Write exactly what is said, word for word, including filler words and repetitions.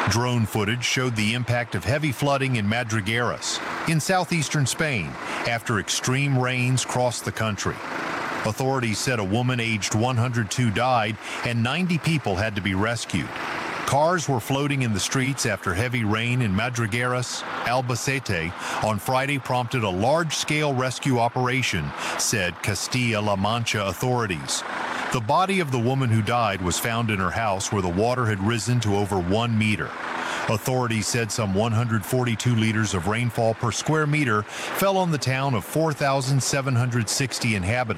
Drone footage showed the impact of heavy flooding in Madrigueras, in southeastern Spain, after extreme rains crossed the country. Authorities said a woman aged one hundred two died and ninety people had to be rescued. Cars were floating in the streets after heavy rain in Madrigueras, Albacete, on Friday prompted a large-scale rescue operation, said Castilla-La Mancha authorities. The body of the woman who died was found in her house where the water had risen to over one meter. Authorities said some one hundred forty-two liters of rainfall per square meter fell on the town of four thousand seven hundred sixty inhabitants.